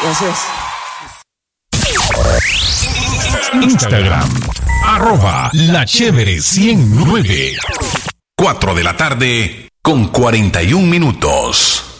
Así es. Instagram, @lachévere109. 4 de la tarde con 41 minutos.